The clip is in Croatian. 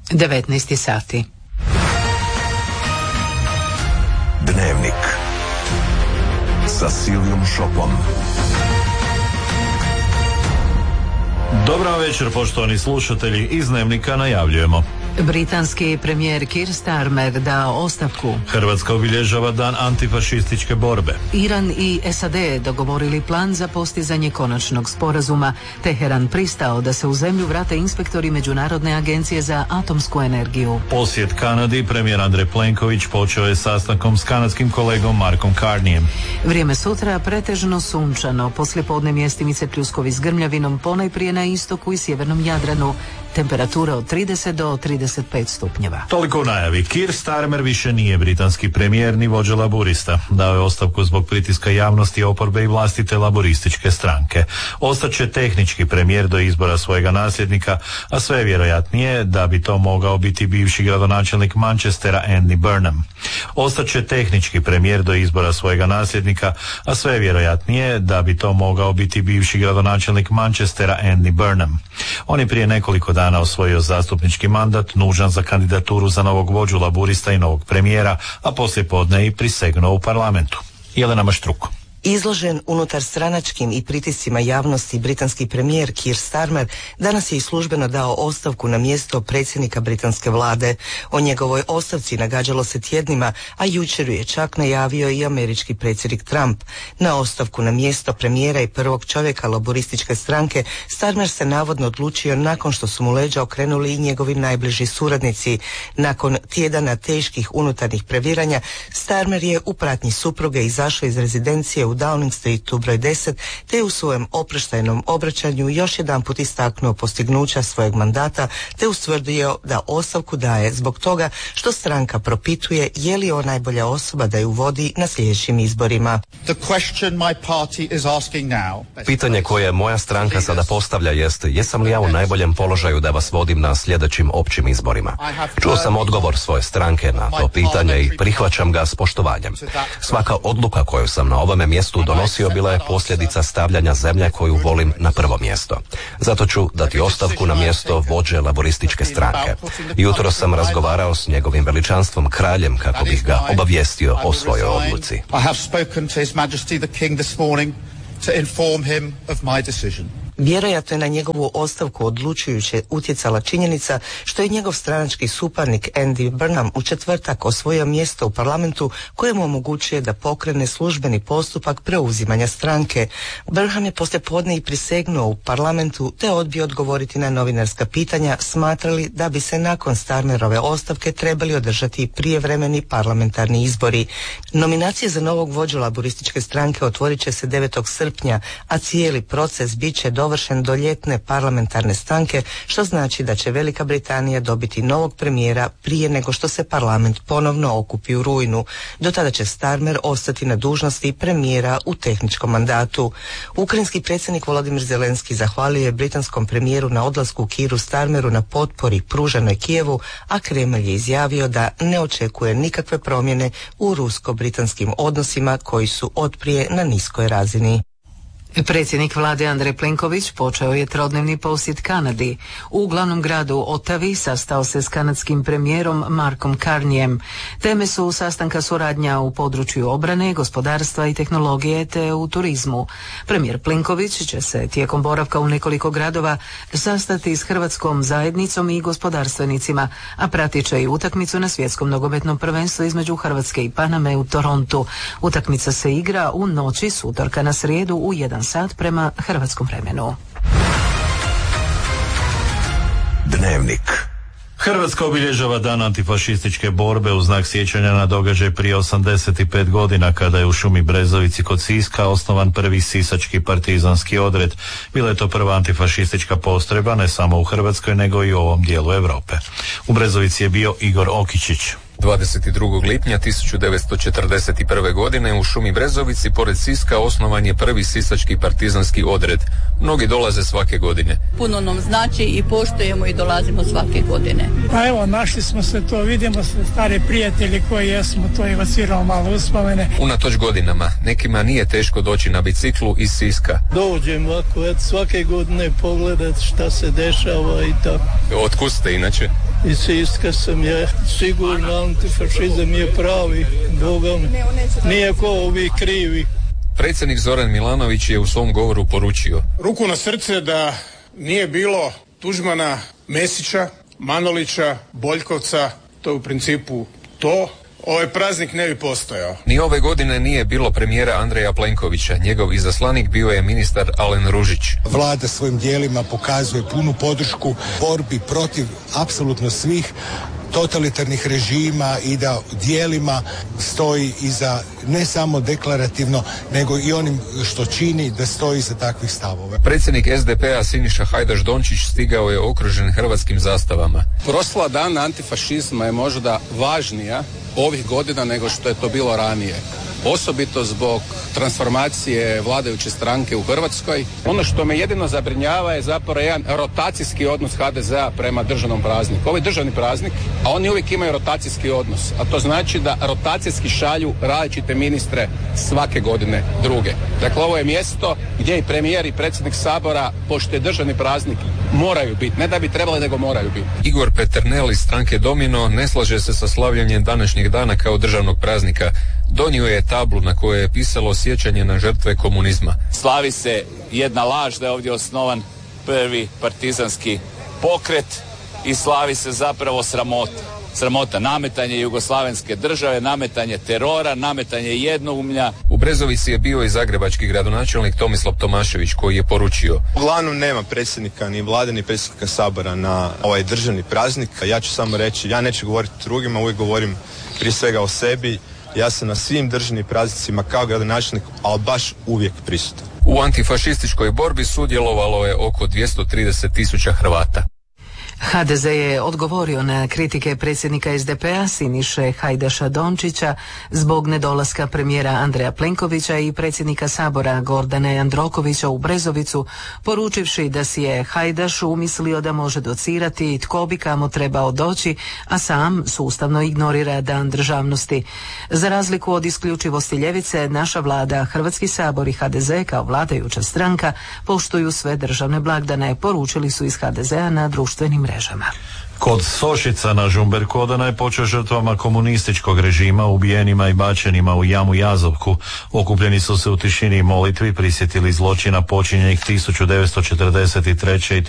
19 sati. Dnevnik sa Silvijom Šopom. Dobar večer, poštovani slušatelji, iz Dnevnika najavljujemo. Britanski premijer Keir Starmer dao ostavku. Hrvatska obilježava dan antifašističke borbe. Iran i SAD dogovorili plan za postizanje konačnog sporazuma. Teheran pristao da se u zemlju vrate inspektori Međunarodne agencije za atomsku energiju. Posjet Kanadi, premijer Andrej Plenković počeo je sastankom s kanadskim kolegom Markom Carneyem. Vrijeme sutra pretežno sunčano, poslijepodne mjestimice pljuskovi s grmljavinom, ponajprije na istoku i sjevernom Jadranu. Temperatura od 30 do 35 stupnjeva. Toliko u najavi. Keir Starmer više nije britanski premijer ni vođa laburista. Dao je ostavku zbog pritiska javnosti, oporbe i vlastite laburističke stranke. Ostaće tehnički premijer do izbora svojega nasljednika, a sve je vjerojatnije da bi to mogao biti bivši gradonačelnik Manchestera Andy Burnham. Ostaće tehnički premijer do izbora svojega nasljednika, a sve je vjerojatnije da bi to mogao biti bivši gradonačelnik Manchestera Andy Burnham. On je prije nekoliko dana osvojio zastupnički mandat nužan za kandidaturu za novog vođu laburista i novog premijera, a poslijepodne i prisegnuo u parlamentu. Jelena Maštruko. Izložen unutar stranačkim i pritiscima javnosti, britanski premijer Keir Starmer danas je i službeno dao ostavku na mjesto predsjednika britanske vlade. O njegovoj ostavci nagađalo se tjednima, a jučer je čak najavio i američki predsjednik Trump. Na ostavku na mjesto premijera i prvog čovjeka laborističke stranke Starmer se navodno odlučio nakon što su mu leđa okrenuli i njegovi najbliži suradnici. Nakon tjedana teških unutarnjih previranja, Starmer je u pratnji supruge izašao iz rezidencije u Downing Streetu broj 10, te u svojem oproštajnom obraćanju još jedanput istaknuo postignuća svojeg mandata, te ustvrdio da ostavku daje zbog toga što stranka propituje je li on najbolja osoba da ju vodi na sljedećim izborima. Pitanje koje moja stranka sada postavlja jest jesam li ja u najboljem položaju da vas vodim na sljedećim općim izborima. Čuo sam odgovor svoje stranke na to pitanje i prihvaćam ga s poštovanjem. Svaka odluka koju sam na ovome mjestu donosio bila je posljedica stavljanja zemlje koju volim na prvo mjesto. Zato ću dati ostavku na mjesto vođe laborističke stranke. Jutro sam razgovarao s njegovim veličanstvom kraljem kako bih ga obavijestio o svojoj odluci. Vjerojatno je na njegovu ostavku odlučujuće utjecala činjenica što je njegov stranački suparnik Andy Burnham u četvrtak osvojio mjesto u parlamentu kojemu omogućuje da pokrene službeni postupak preuzimanja stranke. Burnham je poslijepodne i prisegnuo u parlamentu te odbio odgovoriti na novinarska pitanja, smatrali da bi se nakon Starmerove ostavke trebali održati prijevremeni parlamentarni izbori. Nominacije za novog vođu laborističke stranke otvorit će se 9. srpnja, a cijeli proces bit će dovršen do ljetne parlamentarne stanke, što znači da će Velika Britanija dobiti novog premijera prije nego što se parlament ponovno okupi u rujnu. Do tada će Starmer ostati na dužnosti premijera u tehničkom mandatu. Ukrajinski predsjednik Volodymyr Zelenski zahvalio je britanskom premijeru na odlasku Keiru Starmeru na potpori pruženoj Kijevu, a Kremlj je izjavio da ne očekuje nikakve promjene u rusko-britanskim odnosima koji su otprije na niskoj razini. Predsjednik vlade Andrej Plenković počeo je trodnevni posjet Kanadi. U glavnom gradu Ottavi sastao se s kanadskim premijerom Markom Carneyem. Teme su sastanka suradnja u području obrane, gospodarstva i tehnologije te u turizmu. Premijer Plenković će se tijekom boravka u nekoliko gradova sastati s hrvatskom zajednicom i gospodarstvenicima, a pratit će i utakmicu na svjetskom nogometnom prvenstvu između Hrvatske i Paname u Torontu. Utakmica se igra u noći s utorka na srijedu u 1 sat prema hrvatskom vremenu. Dnevnik. Hrvatska obilježava dan antifašističke borbe u znak sjećanja na događaj prije 85 godina kada je u šumi Brezovici kod Siska osnovan prvi sisački partizanski odred. Bila je to prva antifašistička postrojba ne samo u Hrvatskoj nego i u ovom dijelu Europe. U Brezovici je bio Igor Okičić. 22. lipnja 1941. godine u šumi Brezovici pored Siska osnovan je prvi sisački partizanski odred. Mnogi dolaze svake godine. Puno nam znači i poštujemo i dolazimo svake godine. Pa evo, našli smo se to, vidimo se stare prijatelji koji jesmo, to evociramo malo uspomene. Unatoč godinama, nekima nije teško doći na biciklu iz Siska. Dođem ovako, svake godine pogledat šta se dešava i tako. Otkud ste inače? Iz Siska sam ja, sigurno antifašizam je pravi, Bogom, nije ko ovi krivi. Predsjednik Zoran Milanović je u svom govoru poručio: ruku na srce da nije bilo Tuđmana, Mesića, Manolića, Boljkovca, to je u principu to, ovaj praznik ne bi postojao. Ni ove godine nije bilo premijera Andreja Plenkovića, njegov izaslanik bio je ministar Alen Ružić. Vlada svojim dijelima pokazuje punu podršku borbi protiv apsolutno svih totalitarnih režima i da dijelima stoji iza, ne samo deklarativno, nego i onim što čini da stoji iza takvih stavova. Predsjednik SDP-a Siniša Hajdaš Dončić stigao je okružen hrvatskim zastavama. Proslava dana antifašizma je možda važnija ovih godina nego što je to bilo ranije. Osobito zbog transformacije vladajuće stranke u Hrvatskoj. Ono što me jedino zabrinjava je zapravo jedan rotacijski odnos HDZ-a prema državnom prazniku. Ovo je državni praznik, a oni uvijek imaju rotacijski odnos. A to znači da rotacijski šalju različite ministre svake godine druge. Dakle, ovo je mjesto gdje i premijer i predsjednik Sabora, pošto je državni praznik, moraju biti. Ne da bi trebali, nego moraju biti. Igor Peternel iz stranke Domino ne slaže se sa slavljanjem današnjeg dana kao državnog praznika. Donio je tablu na kojoj je pisalo sjećanje na žrtve komunizma. Slavi se jedna laž da je ovdje osnovan prvi partizanski pokret i slavi se zapravo sramota, nametanje jugoslavenske države, nametanje terora, nametanje jednoumlja. U Brezovici je bio i zagrebački gradonačelnik Tomislav Tomašević koji je poručio: uglavnom nema predsjednika ni vlade ni predsjednika Sabora na ovaj državni praznik. Ja ću samo reći, ja neću govoriti drugima, uvijek govorim prije svega o sebi. Ja sam na svim državnim praznicima kao gradonačelnik, ali baš uvijek prisutan. U antifašističkoj borbi sudjelovalo je oko 230.000 Hrvata. HDZ je odgovorio na kritike predsjednika SDP-a Siniše Hajdaša Dončića zbog nedolaska premijera Andreja Plenkovića i predsjednika Sabora Gordana Jandrokovića u Brezovicu, poručivši da si je Hajdaš umislio da može docirati tko bi kamo trebao doći, a sam sustavno ignorira Dan državnosti. Za razliku od isključivosti ljevice, naša vlada, Hrvatski sabor i HDZ kao vladajuća stranka poštuju sve državne blagdane, poručili su iz HDZ-a na društvenim mrežama. Kod Sošica na Žumberkodana je počeo žrtvama komunističkog režima, ubijenima i bačenima u jamu Jazovku. Okupljeni su se u tišini i molitvi prisjetili zločina počinjenih 1943. i